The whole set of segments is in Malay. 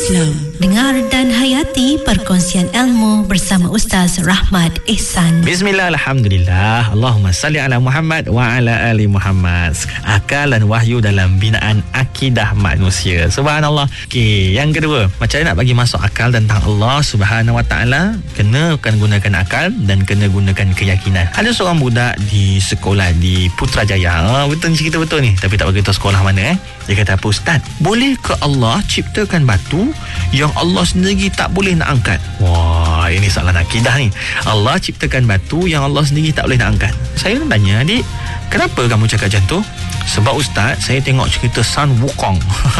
Islam. Dengar dan hayati perkongsian ilmu bersama Ustaz Rahmat Ehsan. Bismillah, alhamdulillah. Allahumma salli ala Muhammad wa ala ali Muhammad. Akal dan wahyu dalam binaan akidah manusia. Subhanallah. Okey, yang kedua, macam mana nak bagi masuk akal tentang Allah Subhanahu wa taala? Kena gunakan akal dan kena gunakan keyakinan. Ada seorang budak di sekolah di Putrajaya. Betul ni, cerita betul ni, tapi tak beritahu sekolah mana. Dia kata, apa Ustaz, boleh ke Allah ciptakan batu yang Allah sendiri tak boleh nak angkat? Wah, ini soalan akidah ni. Allah ciptakan batu yang Allah sendiri tak boleh nak angkat. Saya tanya, adik, kenapa kamu cakap macam tu? Sebab Ustaz, saya tengok cerita Sun Wukong.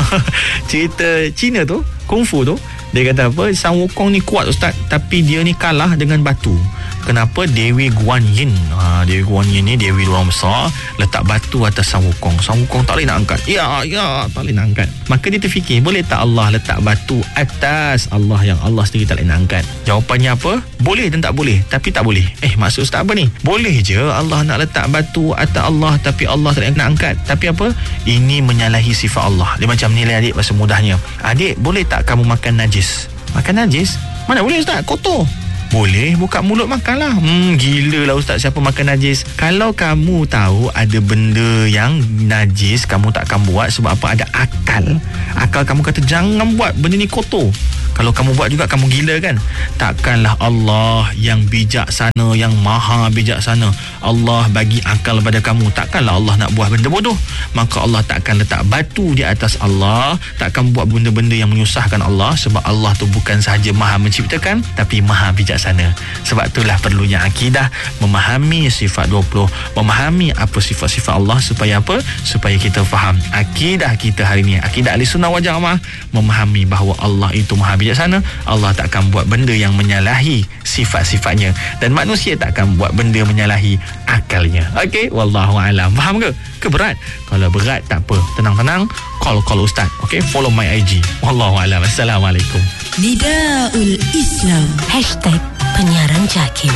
Cerita Cina tu, kungfu tu. Dia kata apa, Sun Wukong ni kuat Ustaz, tapi dia ni kalah dengan batu. Kenapa? Dewi Guan Yin. Dewi Guan Yin ni Dewi orang besar, letak batu atas Sun Wukong. Sun Wukong tak boleh nak angkat. Ya, tak boleh nak angkat. Maka dia terfikir, boleh tak Allah letak batu atas Allah yang Allah sendiri tak boleh nak angkat? Jawapannya apa? Boleh dan tak boleh. Tapi tak boleh. Maksud Ustaz apa ni? Boleh je Allah nak letak batu atas Allah, tapi Allah tak boleh nak angkat. Tapi apa? Ini menyalahi sifat Allah. Dia macam ni lah adik, bahasa mudahnya. Adik, boleh tak kamu makan najis? Makan najis? Mana boleh Ustaz? Kotor. Boleh, buka mulut makanlah. Gila lah Ustaz, siapa makan najis? Kalau kamu tahu ada benda yang najis, kamu takkan buat. Sebab apa? Ada akal. Akal kamu kata jangan buat, benda ni kotor. Kalau kamu buat juga, kamu gila kan? Takkanlah Allah yang bijaksana, yang maha bijaksana, Allah bagi akal pada kamu, takkanlah Allah nak buat benda bodoh. Maka Allah takkan letak batu di atas Allah, takkan buat benda-benda yang menyusahkan Allah. Sebab Allah tu bukan sahaja maha menciptakan, tapi maha bijaksana. Sebab itulah perlunya akidah, memahami sifat 20, memahami apa sifat-sifat Allah. Supaya apa? Supaya kita faham akidah kita hari ni, akidah Ahli Sunnah wal Jamaah, memahami bahawa Allah itu maha bijaksana. Allah takkan buat benda yang menyalahi sifat-sifatnya, dan manusia takkan buat benda menyalahi akalnya. Okey, wallahu alam. Faham ke? Berat? Kalau berat tak apa, tenang-tenang, call Ustaz. Okey, follow my IG. Wallahu alam. Assalamualaikum. Nidaul Islam #penyiaran JAKIM.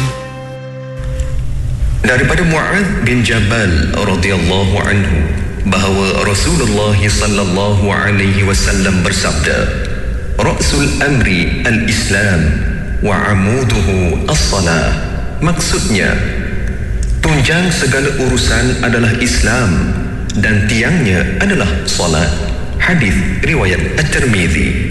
Daripada Mu'adz bin Jabal radhiyallahu anhu bahawa Rasulullah sallallahu alaihi wasallam bersabda, Ra'sul amri al-Islam wa amuduhu as-salah. Maksudnya, tunjang segala urusan adalah Islam dan tiangnya adalah salat. Hadis riwayat At-Tirmizi.